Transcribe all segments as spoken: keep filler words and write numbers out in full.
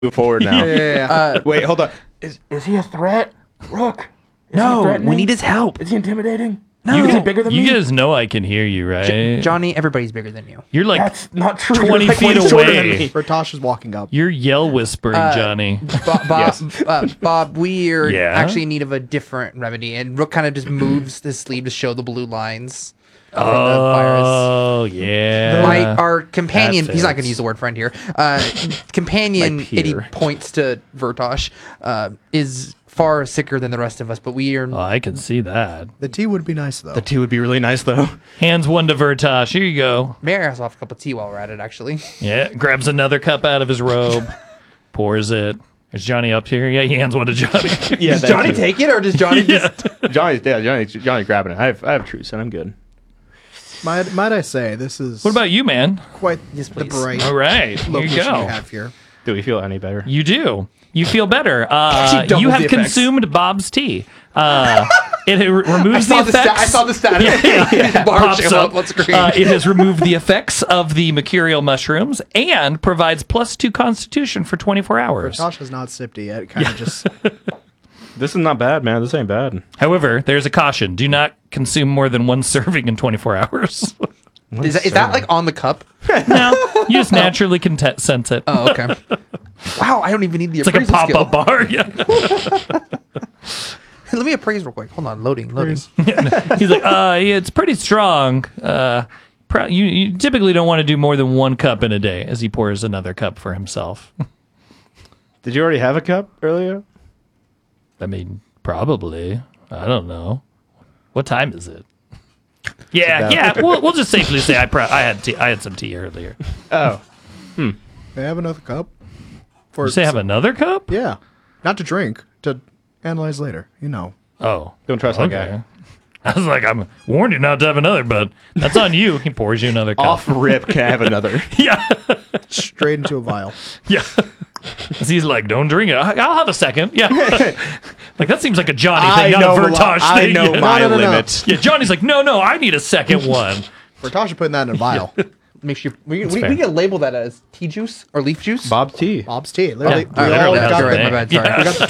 move forward now. Yeah, yeah, yeah. Uh, Wait, hold on. Is is he a threat? Rook. Is he no, threatening? we need his help. Is he intimidating? No. Is he bigger than You me? guys know I can hear you, right? Johnny, everybody's bigger than you. You're like That's not true. twenty You're like feet way shorter than away. me. Bertosh is walking up. You're yell whispering, Uh, Johnny. Bob, Bob, uh, Bob we're Yeah? actually in need of a different remedy. And Rook kind of just moves his sleeve to show the blue lines from the virus. Oh, yeah. My, our companion, that he's not going fits. to use the word friend here. Uh, companion, My and he peer. points to Vertosh, uh, is far sicker than the rest of us, but we are. Oh, I can see that. The tea would be nice though. The tea would be really nice, though. Hands one to Vertosh. Here you go. May I ask off a cup of tea while we're at it, actually? Yeah, grabs another cup out of his robe, pours it. Is Johnny up here? Yeah, he hands one to Johnny. Yeah, Does Johnny take it, or does Johnny just. Johnny's yeah, Johnny, Johnny grabbing it. I have, I have truce, and I'm good. Might, might I say, this is What about you, man? quite Yes, the please. bright All right, here you location you go. have here. Do we feel any better? You do. You feel better. Uh, She doubles you have the effects. consumed Bob's tea. Uh, it re- I removes saw, the the sta- effects. I saw the status. Bar Pops came up. up on screen. Uh, it has removed the effects of the mercurial mushrooms and provides plus two constitution for twenty-four hours. Bertosh has not sipped it yet. Kind of just This is not bad, man. This ain't bad. However, there's a caution. Do not consume more than one serving in twenty-four hours. is, that, is that like on the cup? No, you just naturally can te- sense it. Oh, okay. Wow, I don't even need the It's like a appraisal skill. pop-up bar. Yeah. Let me appraise real quick. Hold on, loading, loading. He's like, uh, yeah, it's pretty strong. Uh, pro- you, you typically don't want to do more than one cup in a day as he pours another cup for himself. Did you already have a cup earlier? I mean, probably. I don't know. What time is it? Yeah, about- yeah. We'll, we'll just safely say I pro- I had tea. I had some tea earlier. Oh. they have another cup. For You say have another cup? Yeah, not to drink, to analyze later. You know. Oh, Don't trust that okay. guy. I was like, I'm warned you not to have another, but that's on you. He pours you another cup. Off rip, can I have another? Yeah, Straight into a vial. yeah. He's like, don't drink it. I- I'll have a second. Yeah. Like, that seems like a Johnny I thing, know, not a my- Vertosh I thing. know yeah. my No, no, no, no. limits. Yeah, Johnny's like, no, no, I need a second one. Bertosh is putting that in a vial. Make sure we, we, fair. we can label that as tea juice or leaf juice. Bob's tea. Bob's tea. Literally, Yeah, we literally all has got the right, the, my name. bad, sorry. Yeah. we got the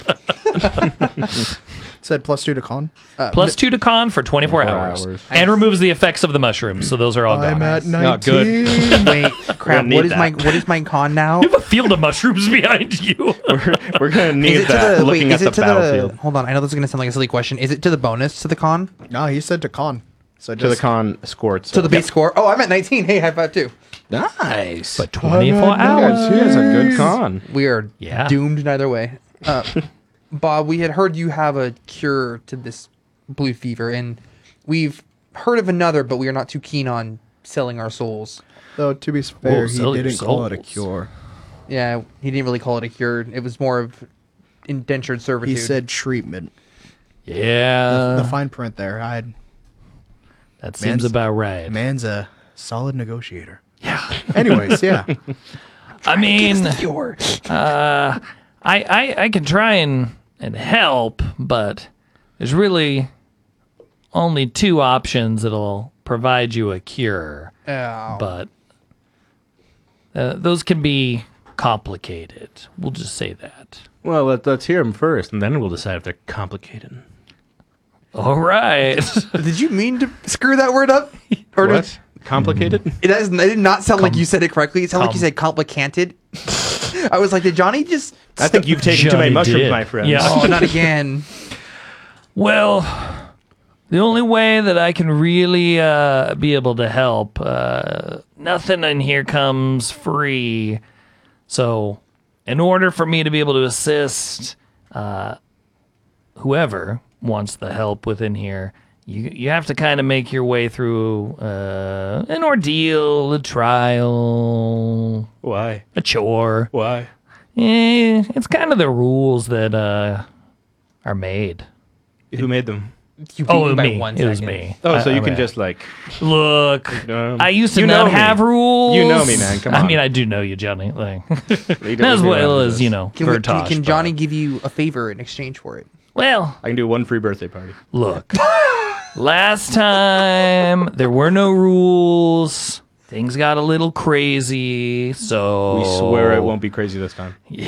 tool blip. Said plus two to con. Plus two to con for twenty-four hours. hours. And removes the effects of the mushrooms, so those are all I'm gone. at Not good. nineteen. Wait, crap. need What is that. my what is my con now? You have a field of mushrooms behind you. We're, we're gonna need Is it to that. the looking wait? at Is the it to battlefield. the? Hold on, I know this is gonna sound like a silly question. Is it to the bonus to the con? No, he said to con. So To the just con squirts. To the base score? Oh, I'm at nineteen. Hey, high five too. Nice. But twenty-four I'm at hours. He has a good con. We are Yeah. doomed neither way. Uh, Bob, we had heard you have a cure to this blue fever, and we've heard of another, but we are not too keen on selling our souls. Though to be fair, Whoa, he sell your didn't call it a souls. cure. Yeah, he didn't really call it a cure. It was more of indentured servitude. He said treatment. Yeah. the fine print there. I that seems man's- about right. man's a solid negotiator. Yeah. Anyways, yeah. I mean, cure. uh, I, I I can try and, and help, but there's really only two options that'll provide you a cure. Oh. But uh, those can be complicated. We'll just say that. Well, let, let's hear them first, and then we'll decide if they're complicated. All right. Did you mean to screw that word up? Or did- What? Complicated? It, does, it did not sound like you said it correctly. It sounded like you Com- said complicated. I was like, did Johnny just? I think you've taken too Johnny many mushrooms, did. my friend. Yeah. Oh, not again. Well, the only way that I can really uh, be able to help, uh, nothing in here comes free. So, in order for me to be able to assist uh, whoever wants the help within here, you you have to kind of make your way through uh, an ordeal, a trial, Why? a chore. Why? Eh, it's kind of the rules that uh, are made. Who made them? You beat Oh, me it was by me. one It was second. me. Oh, I- so you I can mean, just like look. um, I used to you not know me. have rules. You know me, man. Come I on. mean, I do know you, Johnny. Like, Leave not as me well alone with as this. you know, Can, we, can, Vertosh, can but- Johnny give you a favor in exchange for it? Well, I can do one free birthday party. look. Last time there were no rules. things got a little crazy. So We swear it won't be crazy this time.